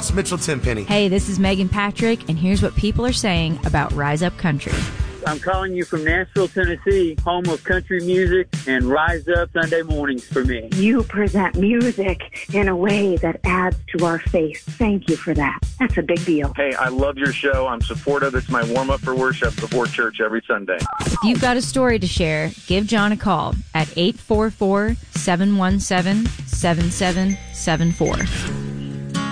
Ross Mitchell Tenpenny. Hey, this is Megan Patrick, and here's what people are saying about Rise Up Country. I'm calling you from Nashville, Tennessee, home of country music and Rise Up Sunday mornings for me. You present music in a way that adds to our faith. Thank you for that. That's a big deal. Hey, I love your show. I'm supportive. It's my warm-up for worship before church every Sunday. If you've got a story to share, give John a call at 844-717-7774.